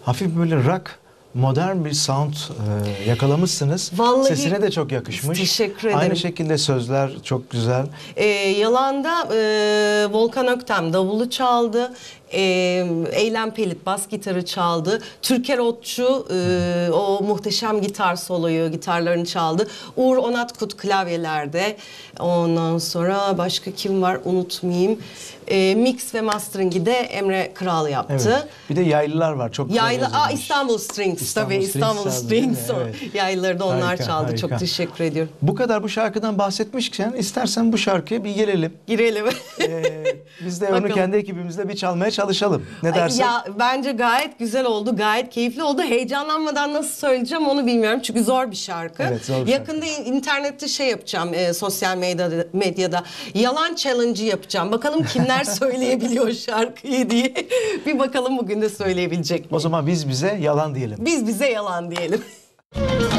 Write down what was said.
hafif böyle rock, modern bir sound yakalamışsınız. Vallahi sesine de çok yakışmış. teşekkür ederim. Aynı şekilde sözler çok güzel. Yalan'da Volkan Öktem davulu çaldı. Eylem Pelit bas gitarı çaldı. Türker Otçu o muhteşem gitar soloyu, gitarlarını çaldı. Uğur Onatkut klavyelerde. Ondan sonra başka kim var unutmayayım. Mix ve mastering'i de Emre Kral yaptı. Evet. Bir de yaylılar var. Çok güzel Yaylı, yazılmış. İstanbul Strings tabii. İstanbul İstanbul Strings çaldı, değil mi? Strings. Evet. Yaylıları da onlar Harika, çaldı. harika. Çok teşekkür ediyorum. Bu kadar bu şarkıdan bahsetmişken istersen bu şarkıya bir gelelim. Girelim. Biz de onu Bakalım. kendi ekibimizle bir çalmaya çalışalım. Ne dersin? Ya bence gayet güzel oldu, gayet keyifli oldu. Heyecanlanmadan nasıl söyleyeceğim onu bilmiyorum çünkü zor bir şarkı. Evet, zor bir Yakında internette şey yapacağım, sosyal medyada yalan challenge'ı yapacağım. Bakalım kimler söyleyebiliyor şarkıyı diye. Bir bakalım bugün de söyleyebilecek mi? O zaman biz bize yalan diyelim. Biz bize yalan diyelim.